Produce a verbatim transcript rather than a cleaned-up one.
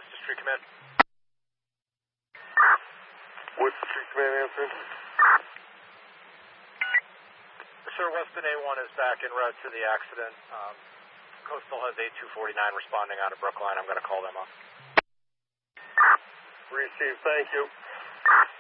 to Street Command. What's Street Command answering? Sir, Weston A one is back en route to the accident. Um, Coastal has A two forty-nine responding out of Brookline. I'm going to call them up. Received, thank you.